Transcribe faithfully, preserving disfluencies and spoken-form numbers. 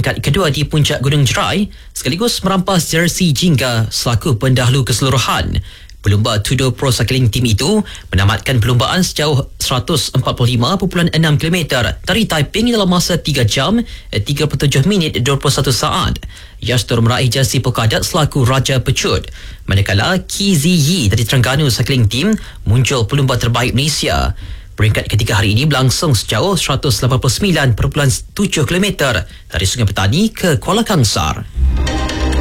peringkat kedua di puncak Gunung Jerai sekaligus merampas jersey Jingga selaku pendahulu keseluruhan. Pelumba Tudor Pro Cycling Team itu menamatkan perlumbaan sejauh seratus empat puluh lima perpuluhan enam kilometer dari Taiping dalam masa tiga jam tiga puluh tujuh minit dua puluh satu saat. Yastur meraih jersey pokadat selaku Raja Pecut. Manakala Ki Ziyi dari Terengganu Cycling Team muncul pelumba terbaik Malaysia. Peringkat ketiga hari ini berlangsung sejauh seratus lapan puluh sembilan perpuluhan tujuh kilometer dari Sungai Petani ke Kuala Kangsar.